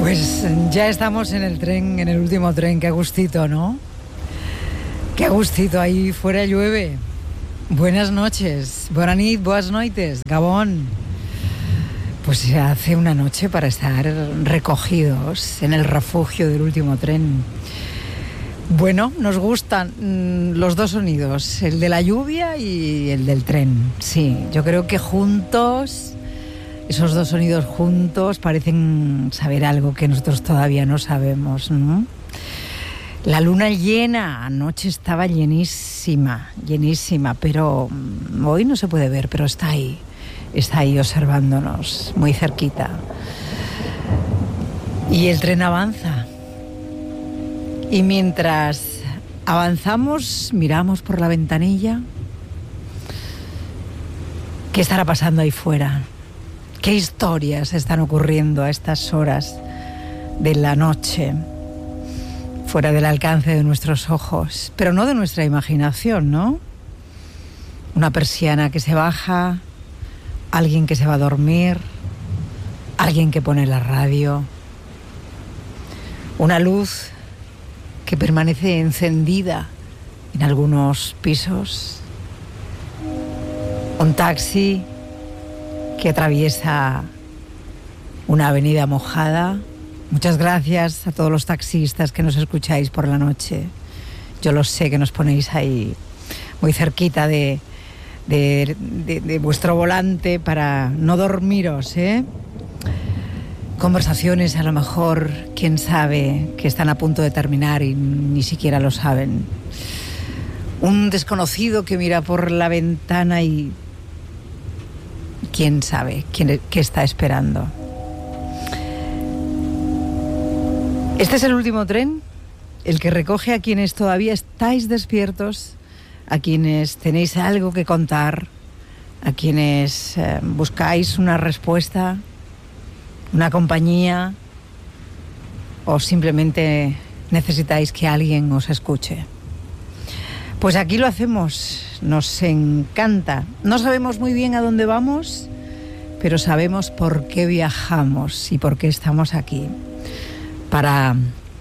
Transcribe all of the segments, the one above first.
Pues ya estamos en el tren, en el último tren. Qué gustito, ¿no? Qué gustito, ahí fuera llueve. Buenas noches, buena nit, buenas noites, Gabón. Pues se hace una noche para estar recogidos en el refugio del último tren. Bueno, nos gustan los dos sonidos, el de la lluvia y el del tren. Sí, yo creo que juntos, esos dos sonidos juntos parecen saber algo que nosotros todavía no sabemos, ¿no? La luna llena, anoche estaba llenísima, pero hoy no se puede ver, pero está ahí observándonos, muy cerquita. Y el tren avanza. Y mientras avanzamos, miramos por la ventanilla. ¿Qué estará pasando ahí fuera? ¿Qué historias están ocurriendo a estas horas de la noche? Fuera del alcance de nuestros ojos, pero no de nuestra imaginación, ¿no? Una persiana que se baja, alguien que se va a dormir, alguien que pone la radio, una luz que permanece encendida en algunos pisos, un taxi que atraviesa una avenida mojada. Muchas gracias a todos los taxistas que nos escucháis por la noche. Yo lo sé que nos ponéis ahí muy cerquita de vuestro volante para no dormiros, ¿eh? Conversaciones a lo mejor, quién sabe, que están a punto de terminar y ni siquiera lo saben. Un desconocido que mira por la ventana y quién sabe qué está esperando. Este es el último tren, el que recoge a quienes todavía estáis despiertos, a quienes tenéis algo que contar, a quienes buscáis una respuesta, una compañía, o simplemente necesitáis que alguien os escuche. Pues aquí lo hacemos, nos encanta. No sabemos muy bien a dónde vamos, pero sabemos por qué viajamos y por qué estamos aquí. Para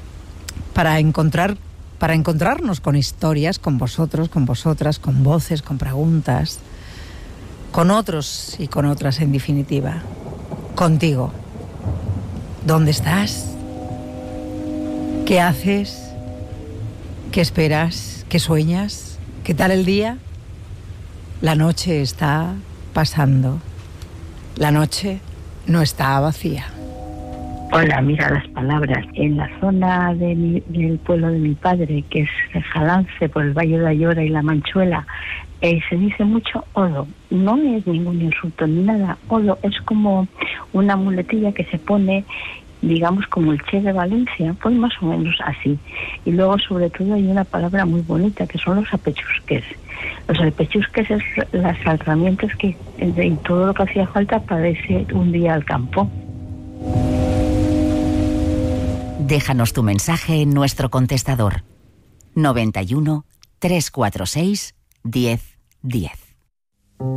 encontrarnos con historias, con vosotros, con vosotras, con voces, con preguntas, con otros y con otras en definitiva. Contigo. ¿Dónde estás? ¿Qué haces? ¿Qué esperas? ¿Qué sueñas? ¿Qué tal el día? La noche está pasando. La noche no está vacía. Hola, mira las palabras. En la zona del pueblo de mi padre, que es Jalance, por el Valle de Ayora y La Manchuela, se dice mucho odo. No es ningún insulto ni nada. Odo es como una muletilla que se pone, digamos, como el Che de Valencia, pues más o menos así. Y luego, sobre todo, hay una palabra muy bonita, que son los apechusques. Los apechusques es las herramientas y todo lo que hacía falta para irse un día al campo. Déjanos tu mensaje en nuestro contestador 91 346 1010.